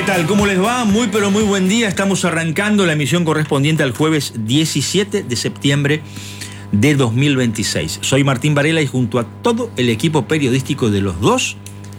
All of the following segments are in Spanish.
tal? ¿Cómo les va? Muy pero muy buen día. Estamos arrancando la emisión correspondiente al jueves 17 de septiembre de 2026. Soy Martín Varela y junto a todo el equipo periodístico de los dos,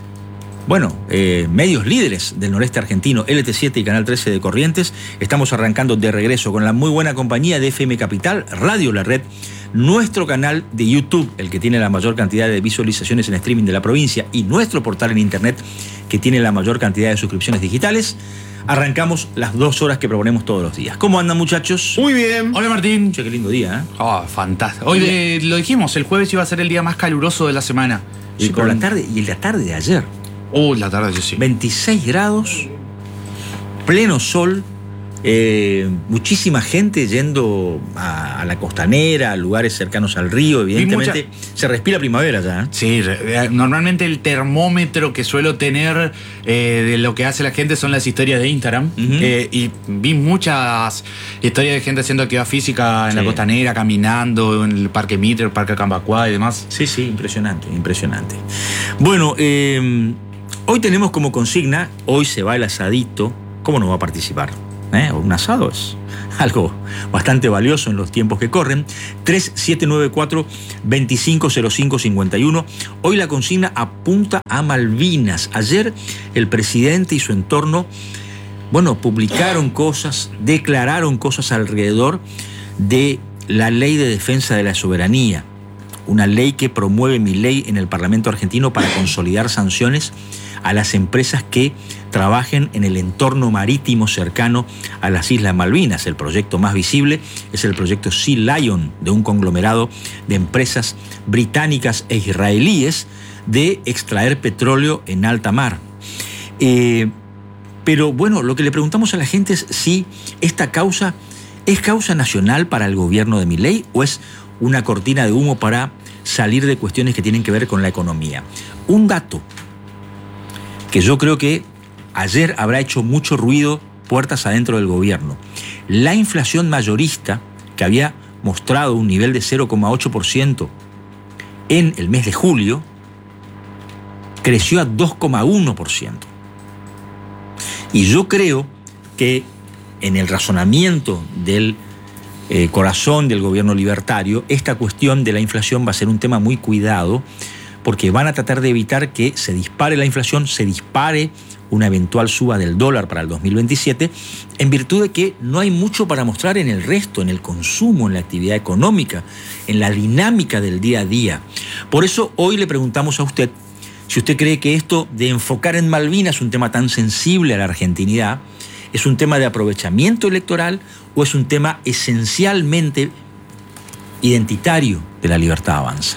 medios líderes del noreste argentino, LT7 y Canal 13 de Corrientes, estamos arrancando de regreso con la muy buena compañía de FM Capital, Radio La Red, nuestro canal de YouTube, el que tiene la mayor cantidad de visualizaciones en streaming de la provincia, y nuestro portal en internet, que tiene la mayor cantidad de suscripciones digitales. Arrancamos las 2 horas que proponemos todos los días. ¿Cómo andan, muchachos? Muy bien. Hola, Martín. Che, qué lindo día, ¿eh? Oh, fantástico. Hoy lo dijimos, el jueves iba a ser el día más caluroso de la semana. Sí, por la tarde, y la tarde de ayer. La tarde, sí. 26 grados, pleno sol, muchísima gente yendo a la costanera, a lugares cercanos al río, evidentemente. Se respira primavera ya, ¿eh? Sí, normalmente el termómetro que suelo tener de lo que hace la gente son las historias de Instagram. Y vi muchas historias de gente haciendo actividad física en la costanera, caminando, en el Parque Mitre, el Parque Cambacuá y demás. Sí, impresionante. Bueno, hoy tenemos como consigna, hoy se va el asadito. ¿Cómo no va a participar? Un asado es algo bastante valioso en los tiempos que corren. 3794-250551. Hoy la consigna apunta a Malvinas. Ayer el presidente y su entorno, publicaron cosas, declararon cosas alrededor de la ley de defensa de la soberanía. Una ley que promueve Milei en el Parlamento argentino para consolidar sanciones a las empresas que trabajen en el entorno marítimo cercano a las Islas Malvinas. El proyecto más visible es el proyecto Sea Lion, de un conglomerado de empresas británicas e israelíes de extraer petróleo en alta mar. Pero lo que le preguntamos a la gente es si esta causa es causa nacional para el gobierno de Milei o es una cortina de humo para salir de cuestiones que tienen que ver con la economía. Un dato que yo creo que ayer habrá hecho mucho ruido puertas adentro del gobierno. La inflación mayorista, que había mostrado un nivel de 0,8% en el mes de julio, creció a 2,1%. Y yo creo que en el razonamiento del corazón del gobierno libertario, esta cuestión de la inflación va a ser un tema muy cuidado, porque van a tratar de evitar que se dispare la inflación, se dispare una eventual suba del dólar para el 2027, en virtud de que no hay mucho para mostrar en el resto, en el consumo, en la actividad económica, en la dinámica del día a día. Por eso hoy le preguntamos a usted si usted cree que esto de enfocar en Malvinas, un tema tan sensible a la argentinidad, es un tema de aprovechamiento electoral o es un tema esencialmente identitario de La Libertad Avanza.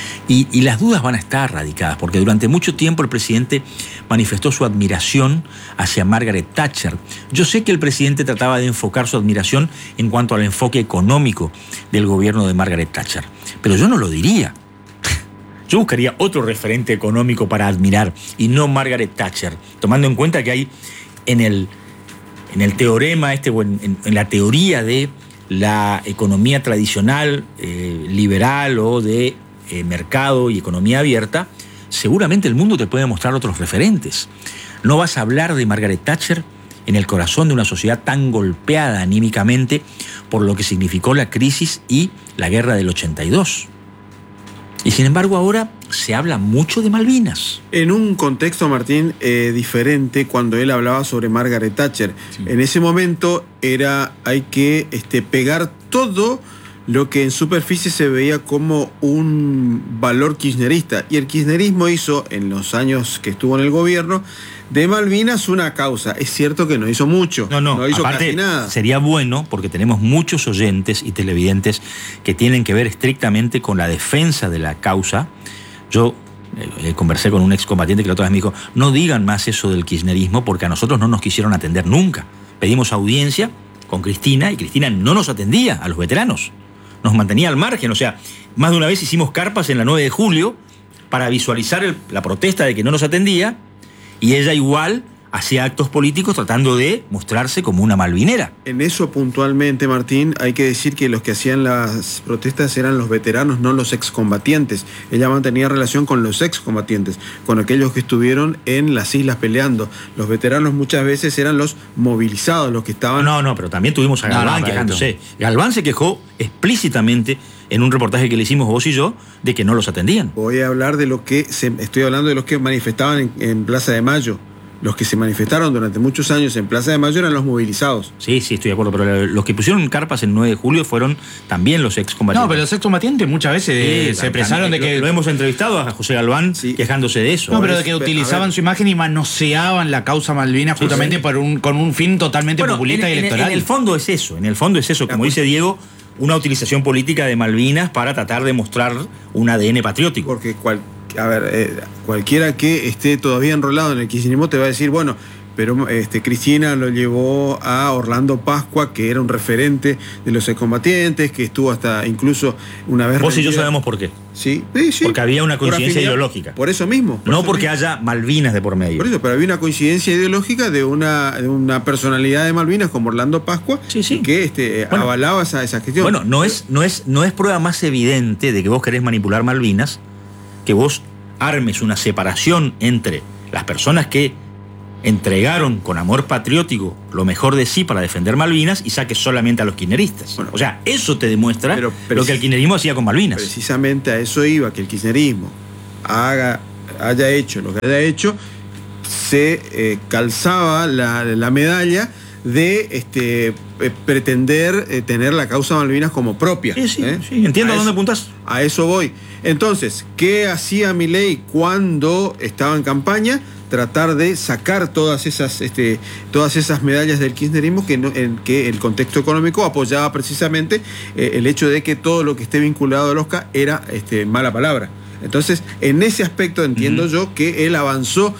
Y las dudas van a estar radicadas, porque durante mucho tiempo el presidente manifestó su admiración hacia Margaret Thatcher. Yo sé que el presidente trataba de enfocar su admiración en cuanto al enfoque económico del gobierno de Margaret Thatcher, pero yo no lo diría. Yo buscaría otro referente económico para admirar y no Margaret Thatcher, tomando en cuenta que hay en el teorema, en la teoría de la economía tradicional, liberal o de mercado y economía abierta, seguramente el mundo te puede mostrar otros referentes. No vas a hablar de Margaret Thatcher en el corazón de una sociedad tan golpeada anímicamente por lo que significó la crisis y la guerra del 82. Y sin embargo ahora se habla mucho de Malvinas. En un contexto, Martín, diferente, cuando él hablaba sobre Margaret Thatcher. Sí. En ese momento hay que pegar todo lo que en superficie se veía como un valor kirchnerista. Y el kirchnerismo hizo, en los años que estuvo en el gobierno, de Malvinas una causa. Es cierto que no hizo mucho, no hizo aparte, casi nada. Sería bueno, porque tenemos muchos oyentes y televidentes que tienen que ver estrictamente con la defensa de la causa. Yo conversé con un excombatiente que la otra vez me dijo, no digan más eso del kirchnerismo porque a nosotros no nos quisieron atender nunca. Pedimos audiencia con Cristina y Cristina no nos atendía a los veteranos. Nos mantenía al margen, más de una vez hicimos carpas en la 9 de julio para visualizar la protesta de que no nos atendía y ella igual hacía actos políticos tratando de mostrarse como una malvinera. En eso puntualmente, Martín, hay que decir que los que hacían las protestas eran los veteranos, no los excombatientes. Ella mantenía relación con los excombatientes, con aquellos que estuvieron en las islas peleando. Los veteranos muchas veces eran los movilizados, los que estaban... No, pero también tuvimos a Galván quejándose. Galván se quejó explícitamente en un reportaje que le hicimos vos y yo, de que no los atendían. Voy a hablar de estoy hablando de los que manifestaban en Plaza de Mayo. Los que se manifestaron durante muchos años en Plaza de Mayo eran los movilizados. Sí, estoy de acuerdo, pero los que pusieron carpas el 9 de julio fueron también los excombatientes. No, pero los excombatientes muchas veces se expresaron de que... Lo hemos entrevistado a José Galván quejándose de eso. No, pero de que utilizaban su imagen y manoseaban la causa Malvinas justamente con un fin totalmente populista y electoral. En el fondo es eso, como dice Diego, una utilización política de Malvinas para tratar de mostrar un ADN patriótico. Porque cualquiera que esté todavía enrolado en el kirchnerismo te va a decir, bueno, pero Cristina lo llevó a Orlando Pascua, que era un referente de los excombatientes, que estuvo hasta incluso una vez... Vos y yo sabemos por qué. Sí. Porque había una coincidencia ideológica. Por eso mismo. No porque haya Malvinas de por medio. Por eso, pero había una coincidencia ideológica de una personalidad de Malvinas como Orlando Pascua, que avalaba esa gestión. Bueno, no es prueba más evidente de que vos querés manipular Malvinas, que vos armes una separación entre las personas que entregaron con amor patriótico lo mejor de sí para defender Malvinas y saques solamente a los kirchneristas. Bueno, o sea, eso te demuestra lo que el kirchnerismo hacía con Malvinas. Precisamente a eso iba, que el kirchnerismo haya hecho lo que haya hecho, se calzaba la medalla de pretender tener la causa Malvinas como propia. Sí, entiendo a dónde apuntás. A eso voy. Entonces, ¿qué hacía Milei cuando estaba en campaña? Tratar de sacar todas esas medallas del kirchnerismo en que el contexto económico apoyaba precisamente el hecho de que todo lo que esté vinculado al OSCA era mala palabra. Entonces, en ese aspecto entiendo yo que él avanzó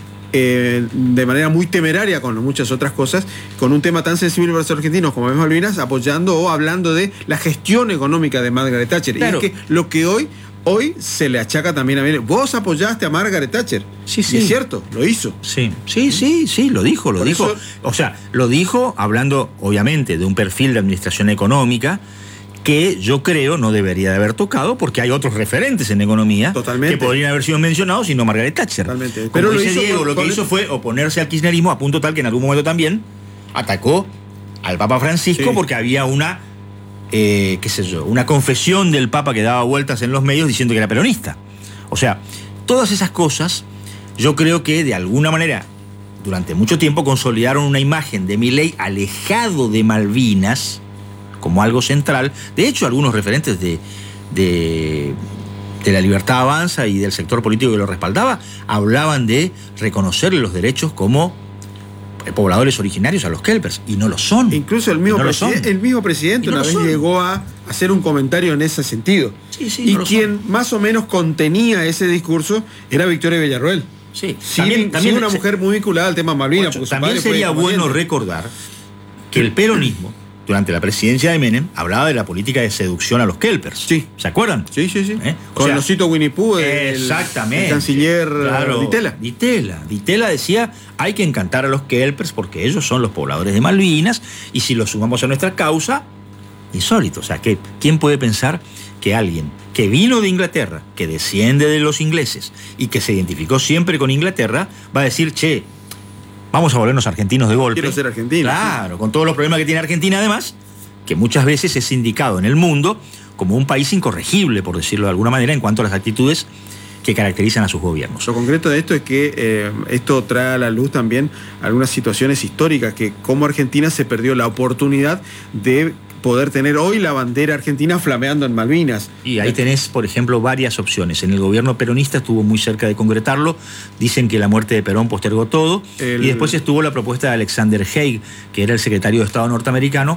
de manera muy temeraria con muchas otras cosas, con un tema tan sensible para los argentinos como es Malvinas, apoyando o hablando de la gestión económica de Margaret Thatcher. Claro. Y es que lo que hoy se le achaca también a Milei. Vos apoyaste a Margaret Thatcher. Sí. Y es cierto, lo hizo. Sí, lo dijo. Eso... O sea, lo dijo hablando, obviamente, de un perfil de administración económica que yo creo no debería de haber tocado, porque hay otros referentes en economía que podrían haber sido mencionados, sino Margaret Thatcher. Totalmente. Pero como dice Diego, lo que hizo fue oponerse al kirchnerismo, a punto tal que en algún momento también atacó al Papa Francisco porque había una confesión del Papa que daba vueltas en los medios diciendo que era peronista. O sea, todas esas cosas yo creo que de alguna manera durante mucho tiempo consolidaron una imagen de Milei alejado de Malvinas como algo central. De hecho, algunos referentes de la Libertad Avanza y del sector político que lo respaldaba hablaban de reconocerle los derechos como pobladores originarios a los kelpers, y no lo son. Incluso el mismo presidente una vez llegó a hacer un comentario en ese sentido. Y quien más o menos contenía ese discurso era Victoria Villarroel. Sí, también una mujer muy vinculada al tema Malvinas. También sería bueno recordar que el peronismo, durante la presidencia de Menem, hablaba de la política de seducción a los kelpers. Sí. ¿Se acuerdan? Sí. Con Osito Winnie Pooh, el canciller Ditela decía, hay que encantar a los kelpers porque ellos son los pobladores de Malvinas, y si los sumamos a nuestra causa, insólito. O sea, ¿quién puede pensar que alguien que vino de Inglaterra, que desciende de los ingleses y que se identificó siempre con Inglaterra, va a decir, che, vamos a volvernos argentinos de golpe? Quiero ser argentino. Claro, con todos los problemas que tiene Argentina además, que muchas veces es indicado en el mundo como un país incorregible, por decirlo de alguna manera, en cuanto a las actitudes que caracterizan a sus gobiernos. Lo concreto de esto es que esto trae a la luz también algunas situaciones históricas, que como Argentina se perdió la oportunidad de poder tener hoy la bandera argentina flameando en Malvinas. Y ahí tenés, por ejemplo, varias opciones. En el gobierno peronista estuvo muy cerca de concretarlo. Dicen que la muerte de Perón postergó todo. Y después estuvo la propuesta de Alexander Haig, que era el secretario de Estado norteamericano,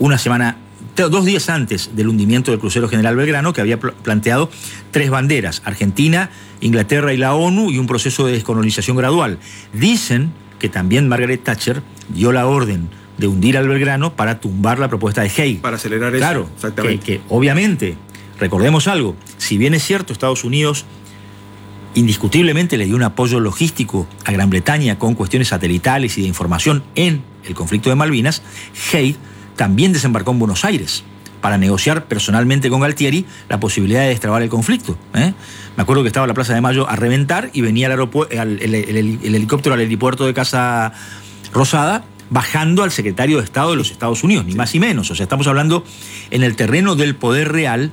2 días antes del hundimiento del crucero General Belgrano, que había planteado 3 banderas: Argentina, Inglaterra y la ONU, y un proceso de descolonización gradual. Dicen que también Margaret Thatcher dio la orden de hundir al Belgrano para tumbar la propuesta de Haig. Para acelerar eso. Claro, que obviamente, recordemos algo, si bien es cierto, Estados Unidos indiscutiblemente le dio un apoyo logístico a Gran Bretaña con cuestiones satelitales y de información en el conflicto de Malvinas, Haig también desembarcó en Buenos Aires para negociar personalmente con Galtieri la posibilidad de destrabar el conflicto. Me acuerdo que estaba la Plaza de Mayo a reventar y venía el helicóptero al helipuerto de Casa Rosada, bajando al secretario de Estado de los Estados Unidos, ni más ni menos. O sea, estamos hablando en el terreno del poder real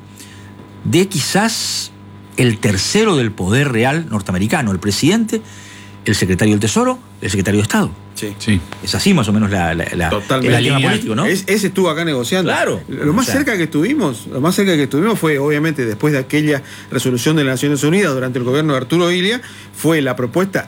de quizás el tercero del poder real norteamericano, el presidente, el secretario del Tesoro, el secretario de Estado. Sí. Es así más o menos la línea política, ¿no? Ese estuvo acá negociando. Claro. Lo más cerca que estuvimos fue, obviamente, después de aquella resolución de las Naciones Unidas durante el gobierno de Arturo Illia, fue la propuesta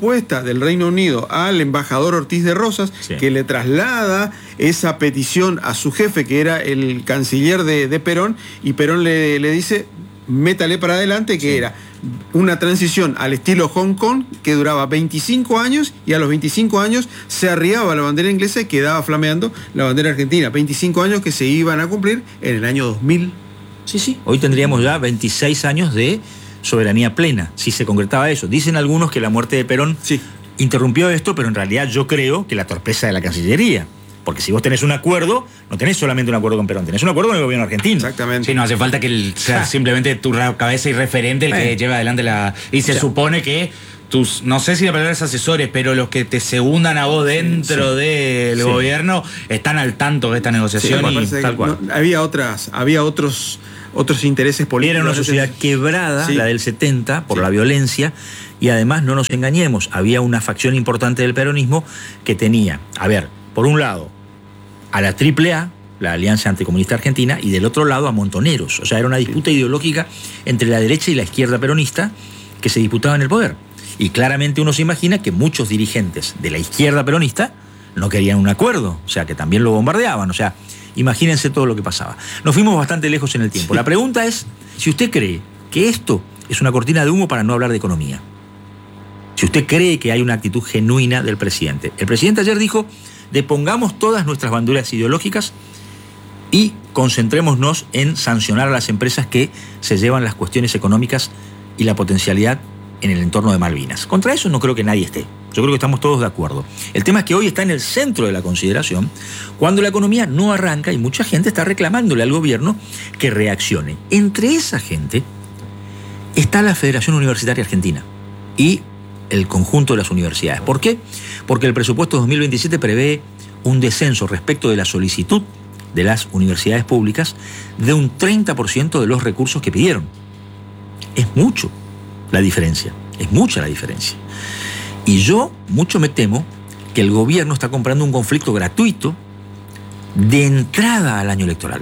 del Reino Unido al embajador Ortiz de Rosas, que le traslada esa petición a su jefe, que era el canciller de Perón, y Perón le dice, métale para adelante, que era una transición al estilo Hong Kong que duraba 25 años y a los 25 años se arriaba la bandera inglesa y quedaba flameando la bandera argentina. 25 años que se iban a cumplir en el año 2000. Sí. Hoy tendríamos ya 26 años de soberanía plena, si se concretaba eso. Dicen algunos que la muerte de Perón interrumpió esto, pero en realidad yo creo que la torpeza de la Cancillería. Porque si vos tenés un acuerdo, no tenés solamente un acuerdo con Perón, tenés un acuerdo con el gobierno argentino. Exactamente. Sí, no hace falta que sea simplemente tu cabeza y referente el que lleve adelante la... Y se supone que tus, no sé si la palabra es asesores, pero los que te segundan a vos dentro del gobierno están al tanto de esta negociación. Tal cual. Había otros intereses políticos. Era una sociedad quebrada, la del 70, por la violencia, y además, no nos engañemos, había una facción importante del peronismo que tenía, por un lado, a la AAA, la Alianza Anticomunista Argentina, y del otro lado a Montoneros. O sea, era una disputa ideológica entre la derecha y la izquierda peronista que se disputaban el poder. Y claramente uno se imagina que muchos dirigentes de la izquierda peronista no querían un acuerdo, o sea, que también lo bombardeaban. O sea, imagínense todo lo que pasaba. Nos fuimos bastante lejos en el tiempo. La pregunta es si usted cree que esto es una cortina de humo para no hablar de economía. Si usted cree que hay una actitud genuina del presidente. El presidente ayer dijo: depongamos todas nuestras banderas ideológicas y concentrémonos en sancionar a las empresas que se llevan las cuestiones económicas y la potencialidad en el entorno de Malvinas. Contra eso no creo que nadie esté. Yo creo que estamos todos de acuerdo. El tema es que hoy está en el centro de la consideración cuando la economía no arranca y mucha gente está reclamándole al gobierno que reaccione. Entre esa gente está la Federación Universitaria Argentina y el conjunto de las universidades. ¿Por qué? Porque el presupuesto 2027 prevé un descenso respecto de la solicitud de las universidades públicas de un 30% de los recursos que pidieron. Es mucho la diferencia, es mucha la diferencia. Y yo mucho me temo que el gobierno está comprando un conflicto gratuito de entrada al año electoral.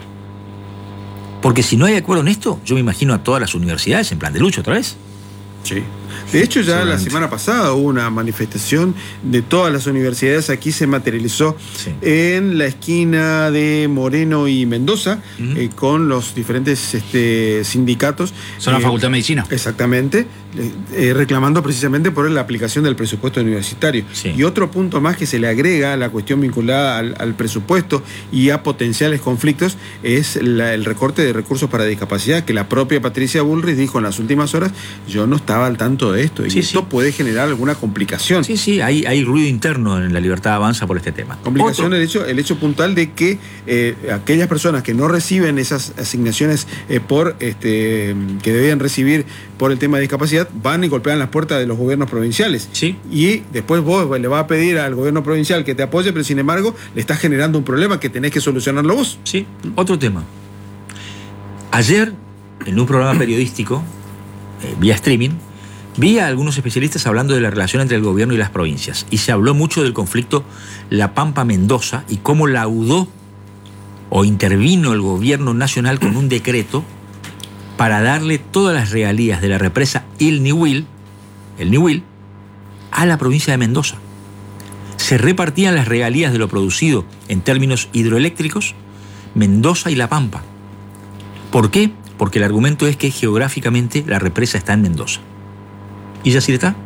Porque si no hay acuerdo en esto, yo me imagino a todas las universidades en plan de lucha otra vez. Sí. De hecho, ya la semana pasada hubo una manifestación de todas las universidades. Aquí se materializó en la esquina de Moreno y Mendoza, con los diferentes sindicatos. Son la Facultad de Medicina. Exactamente, reclamando precisamente por la aplicación del presupuesto universitario. Y otro punto más que se le agrega a la cuestión vinculada al presupuesto y a potenciales conflictos es el recorte de recursos para discapacidad, que la propia Patricia Bullrich dijo en las últimas horas: yo no estaba al tanto de esto, y esto puede generar alguna complicación. Sí, hay ruido interno en La Libertad Avanza por este tema. Complicación, el hecho puntual de que aquellas personas que no reciben esas asignaciones que debían recibir por el tema de discapacidad van y golpean las puertas de los gobiernos provinciales. Y después vos le vas a pedir al gobierno provincial que te apoye, pero sin embargo le estás generando un problema que tenés que solucionarlo vos. Otro tema. Ayer, en un programa periodístico, vía streaming, vi a algunos especialistas hablando de la relación entre el gobierno y las provincias, y se habló mucho del conflicto La Pampa-Mendoza y cómo laudó o intervino el gobierno nacional con un decreto para darle todas las regalías de la represa el Nihuil, a la provincia de Mendoza. Se repartían las regalías de lo producido en términos hidroeléctricos Mendoza y La Pampa. ¿Por qué? Porque el argumento es que geográficamente la represa está en Mendoza. ¿Y ya sí está?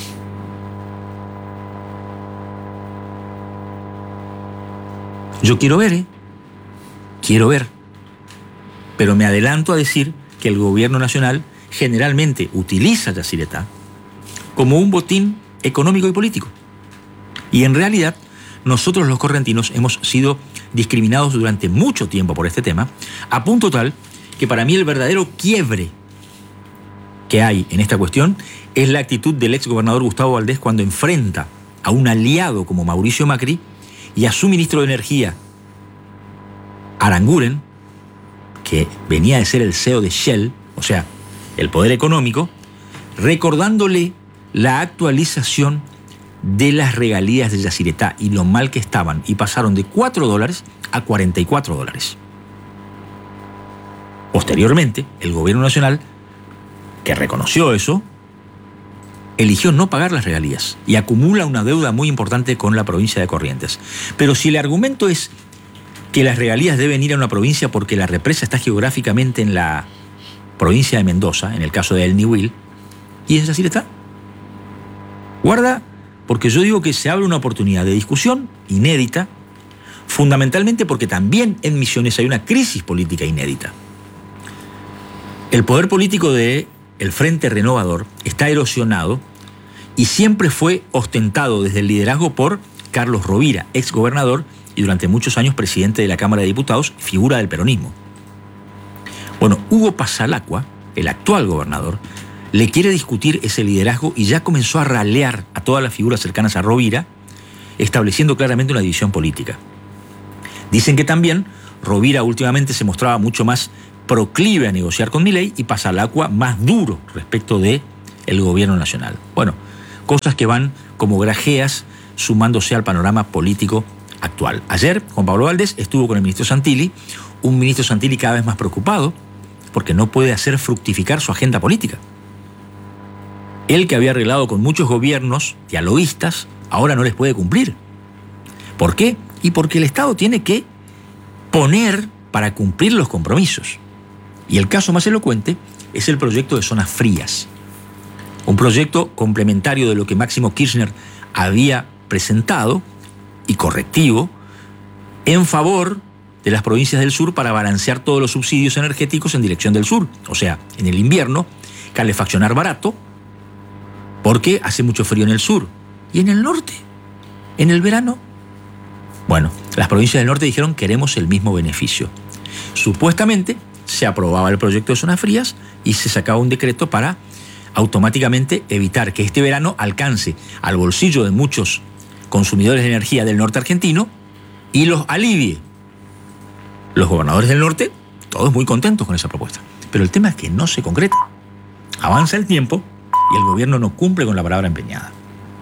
Yo quiero ver, pero me adelanto a decir que el gobierno nacional generalmente utiliza Yacyretá como un botín económico y político. Y en realidad, nosotros los correntinos hemos sido discriminados durante mucho tiempo por este tema, a punto tal que para mí el verdadero quiebre que hay en esta cuestión es la actitud del ex gobernador Gustavo Valdés cuando enfrenta a un aliado como Mauricio Macri y a su ministro de Energía, Aranguren, que venía de ser el CEO de Shell, o sea, el poder económico, recordándole la actualización de las regalías de Yacyretá y lo mal que estaban, y pasaron de $4 a $44. Posteriormente, el gobierno nacional, que reconoció eso, eligió no pagar las regalías y acumula una deuda muy importante con la provincia de Corrientes. Pero si el argumento es que las regalías deben ir a una provincia porque la represa está geográficamente en la provincia de Mendoza, en el caso de El Niwil, ¿y es Yacyretá? Guarda, porque yo digo que se abre una oportunidad de discusión inédita, fundamentalmente porque también en Misiones hay una crisis política inédita. El poder político del Frente Renovador está erosionado y siempre fue ostentado desde el liderazgo por Carlos Rovira, ex gobernador y durante muchos años presidente de la Cámara de Diputados, figura del peronismo. Bueno, Hugo Pasalacqua, el actual gobernador, le quiere discutir ese liderazgo y ya comenzó a ralear a todas las figuras cercanas a Rovira, estableciendo claramente una división política. Dicen que también Rovira últimamente se mostraba mucho más proclive a negociar con Milei y Pasalacqua más duro respecto del gobierno nacional. Bueno, cosas que van como grajeas sumándose al panorama político actual. Ayer, Juan Pablo Valdés estuvo con el ministro Santilli, un ministro Santilli cada vez más preocupado porque no puede hacer fructificar su agenda política. Él, que había arreglado con muchos gobiernos dialoguistas, ahora no les puede cumplir. ¿Por qué? Y porque el Estado tiene que poner para cumplir los compromisos. Y el caso más elocuente es el proyecto de zonas frías. Un proyecto complementario de lo que Máximo Kirchner había presentado y correctivo en favor de las provincias del sur para balancear todos los subsidios energéticos en dirección del sur. O sea, en el invierno, calefaccionar barato, porque hace mucho frío en el sur. ¿Y en el norte? ¿En el verano? Bueno, las provincias del norte dijeron queremos el mismo beneficio. Supuestamente se aprobaba el proyecto de zonas frías y se sacaba un decreto para automáticamente evitar que este verano alcance al bolsillo de muchos consumidores de energía del norte argentino y los alivie. Los gobernadores del norte, todos muy contentos con esa propuesta. Pero el tema es que no se concreta. Avanza el tiempo y el gobierno no cumple con la palabra empeñada.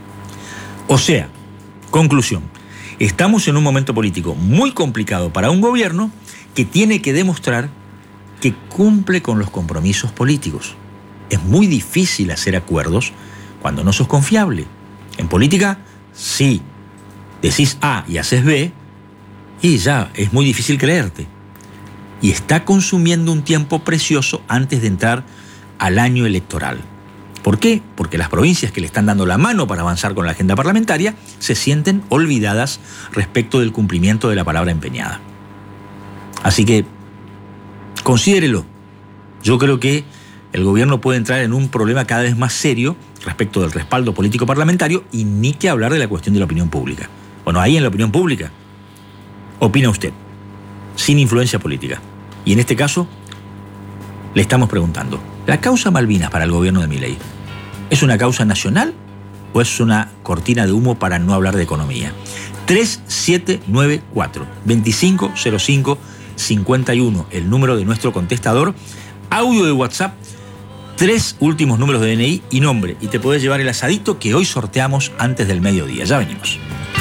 O sea, conclusión, estamos en un momento político muy complicado para un gobierno que tiene que demostrar que cumple con los compromisos políticos. Es muy difícil hacer acuerdos cuando no sos confiable. En política, sí, decís A y haces B, y ya es muy difícil creerte. Y está consumiendo un tiempo precioso antes de entrar al año electoral. ¿Por qué? Porque las provincias que le están dando la mano para avanzar con la agenda parlamentaria se sienten olvidadas respecto del cumplimiento de la palabra empeñada. Así que, considérelo. Yo creo que el gobierno puede entrar en un problema cada vez más serio respecto del respaldo político parlamentario y ni que hablar de la cuestión de la opinión pública. Bueno, ahí en la opinión pública opina usted, sin influencia política. Y en este caso, le estamos preguntando, ¿la causa Malvinas para el gobierno de Milei es una causa nacional o es una cortina de humo para no hablar de economía? 3794-2505-51, el número de nuestro contestador. Audio de WhatsApp, 3 últimos números de DNI y nombre. Y te podés llevar el asadito que hoy sorteamos antes del mediodía. Ya venimos.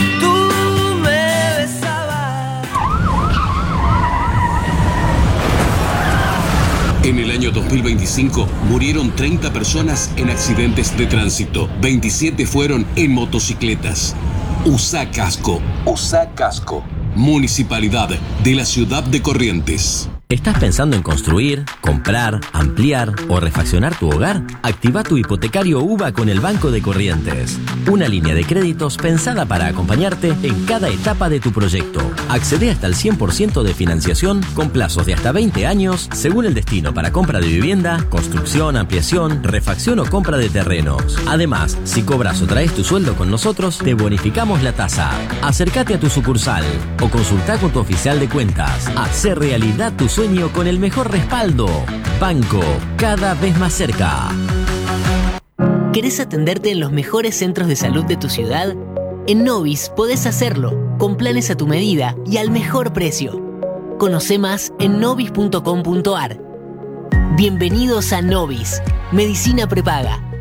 En el año 2025 murieron 30 personas en accidentes de tránsito. 27 fueron en motocicletas. Usa casco. Usa casco. Municipalidad de la Ciudad de Corrientes. ¿Estás pensando en construir, comprar, ampliar o refaccionar tu hogar? Activa tu hipotecario UVA con el Banco de Corrientes. Una línea de créditos pensada para acompañarte en cada etapa de tu proyecto. Accede hasta el 100% de financiación con plazos de hasta 20 años según el destino para compra de vivienda, construcción, ampliación, refacción o compra de terrenos. Además, si cobras o traes tu sueldo con nosotros, te bonificamos la tasa. Acércate a tu sucursal o consulta con tu oficial de cuentas. Hacer realidad tu sueño con el mejor respaldo. Banco, cada vez más cerca. ¿Querés atenderte en los mejores centros de salud de tu ciudad? En Novis podés hacerlo, con planes a tu medida y al mejor precio. Conoce más en novis.com.ar. Bienvenidos a Novis, Medicina Prepaga.